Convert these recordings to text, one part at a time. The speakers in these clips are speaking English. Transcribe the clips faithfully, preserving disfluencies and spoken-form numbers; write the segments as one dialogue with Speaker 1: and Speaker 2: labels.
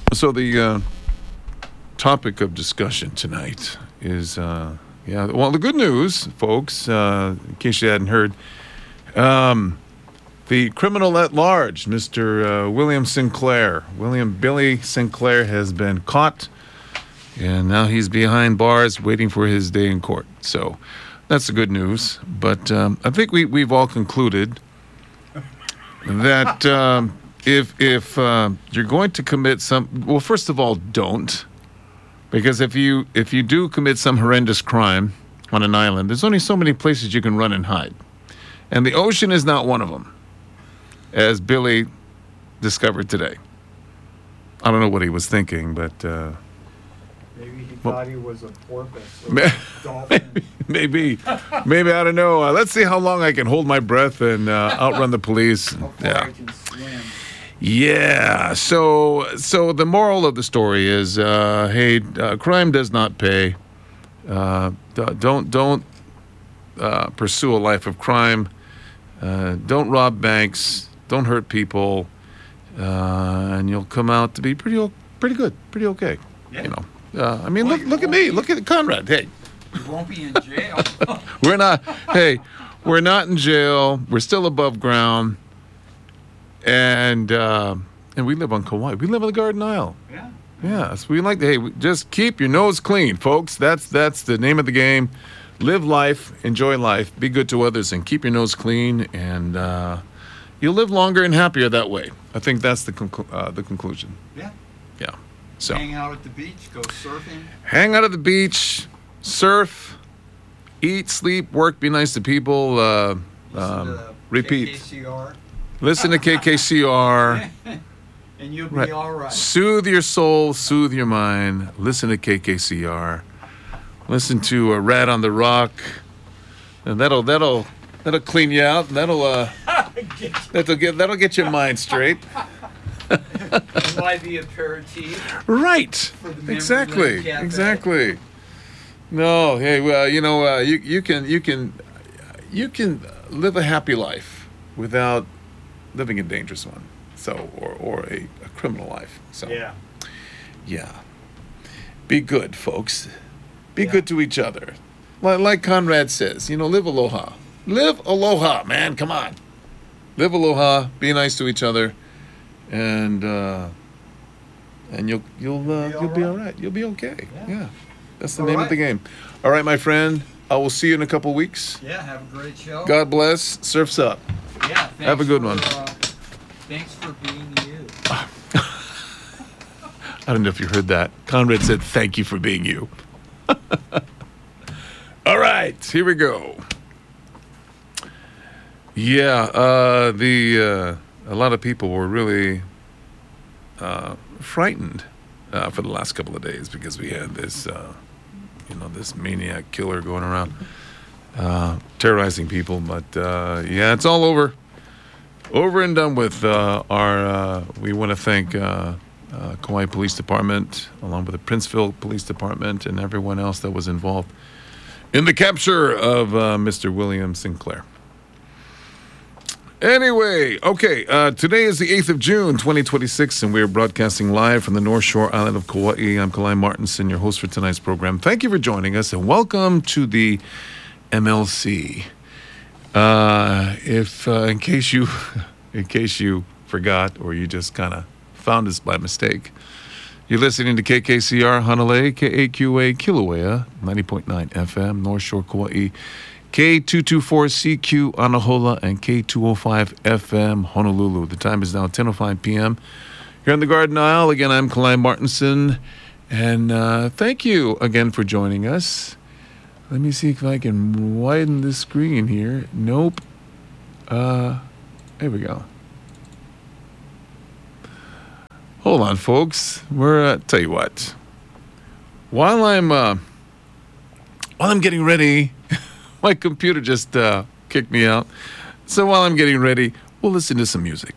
Speaker 1: So the uh, topic of discussion tonight is, uh, yeah, well, the good news, folks, uh, in case you hadn't heard, um, the criminal at large, Mister Uh, William Sinclair, William Billy Sinclair, has been caught, and now he's behind bars waiting for his day in court. So that's the good news. But um, I think we, we've all concluded that um, if if uh, you're going to commit some, well, first of all, don't, because if you if you do commit some horrendous crime on an island, there's only so many places you can run and hide, and the ocean is not one of them, as Billy discovered today. I don't know what he was thinking, but uh,
Speaker 2: maybe he
Speaker 1: well,
Speaker 2: thought he was a porpoise or a dolphin.
Speaker 1: maybe, maybe I don't know. Uh, let's see how long I can hold my breath and uh, outrun the police.
Speaker 2: How far
Speaker 1: Yeah.
Speaker 2: I can swim.
Speaker 1: Yeah. So, so the moral of the story is, uh, hey, uh, crime does not pay. Uh, d- don't don't uh, pursue a life of crime. Uh, don't rob banks. Don't hurt people, uh, and you'll come out to be pretty o- pretty good, pretty okay.
Speaker 2: Yeah.
Speaker 1: You know. Uh, I mean,
Speaker 2: Well,
Speaker 1: look
Speaker 2: you
Speaker 1: look at
Speaker 2: won't
Speaker 1: me.
Speaker 2: be-
Speaker 1: Look at Conrad. Hey,
Speaker 2: You won't be in jail.
Speaker 1: we're not. Hey, we're not in jail. We're still above ground. And uh, and we live on Kauai. We live on the Garden Isle.
Speaker 2: Yeah.
Speaker 1: Yeah, so we like to, hey, we- just keep your nose clean, folks. That's that's the name of the game. Live life, enjoy life, be good to others, and keep your nose clean, and uh, you'll live longer and happier that way. I think that's the conclu- uh, the conclusion.
Speaker 2: Yeah.
Speaker 1: Yeah. So
Speaker 2: Hang out at the beach, go surfing.
Speaker 1: hang out at the beach, surf, eat, sleep, work, be nice to people. Uh,
Speaker 2: Listen
Speaker 1: um,
Speaker 2: to
Speaker 1: repeat.
Speaker 2: K K C R.
Speaker 1: Listen to K K C R.
Speaker 2: And you'll be
Speaker 1: Right.
Speaker 2: all right.
Speaker 1: Soothe your soul, soothe your mind. Listen to K K C R. Listen to a Rat on the Rock, and that'll that'll that'll clean you out. And that'll uh that'll get that'll get your mind straight.
Speaker 2: Why the aperitif?
Speaker 1: Right.
Speaker 2: For the memory
Speaker 1: Exactly.
Speaker 2: lane cafe.
Speaker 1: Exactly. No. Hey. Well, you know, uh, you you can you can you can live a happy life without living a dangerous one. So or or a, a criminal life. So.
Speaker 2: Yeah.
Speaker 1: Yeah. Be good, folks. Be
Speaker 2: Yeah.
Speaker 1: good to each other. Like, like Conrad says, you know, live aloha. Live aloha, man. Come on. Live aloha. Be nice to each other, and uh, and you'll you'll uh,
Speaker 2: Be all
Speaker 1: you'll be
Speaker 2: right.
Speaker 1: all right. You'll be okay. Yeah.
Speaker 2: Yeah.
Speaker 1: That's the
Speaker 2: All
Speaker 1: name of
Speaker 2: right.
Speaker 1: the game. All right, my friend. I will see you in a couple weeks.
Speaker 2: Yeah, have a great show.
Speaker 1: God bless. Surf's up.
Speaker 2: Yeah, thanks
Speaker 1: Have a good
Speaker 2: for,
Speaker 1: one.
Speaker 2: Uh, thanks for being you.
Speaker 1: I don't know if you heard that. Conrad said, "Thank you for being you." All right, here we go. Yeah, uh, the uh, a lot of people were really uh, frightened uh, for the last couple of days because we had this, uh, you know, this maniac killer going around uh, terrorizing people. But uh, yeah, it's all over, over and done with. Uh, our uh, we want to thank. Uh, Uh, Kauai Police Department, along with the Princeville Police Department and everyone else that was involved in the capture of uh, Mister William Sinclair. Anyway, okay, uh, today is the eighth of June, twenty twenty-six, and we are broadcasting live from the North Shore Island of Kauai. I'm Kalai Martinson, your host for tonight's program. Thank you for joining us, and welcome to the M L C. Uh, if, uh, in case you, in case you forgot or you just kind of found us by mistake. You're listening to K K C R Hanalei, K A Q A Kilauea, ninety point nine F M, North Shore Kauai, K two twenty-four C Q Anahola, and K two oh five F M Honolulu. The time is now ten oh five p.m. here on the Garden Isle. Again, I'm Kalai Martinson, and uh, thank you again for joining us. Let me see if I can widen the screen here. Nope. Uh, there we go. Hold on, folks. We're uh, tell you what. While I'm uh, while I'm getting ready, my computer just uh, kicked me out. So while I'm getting ready, we'll listen to some music.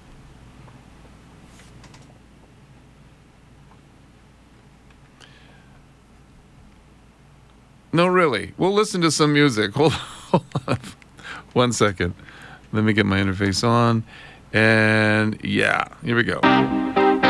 Speaker 1: No, really. We'll listen to some music. Hold, hold on. One second. Let me get my interface on. And yeah, here we go.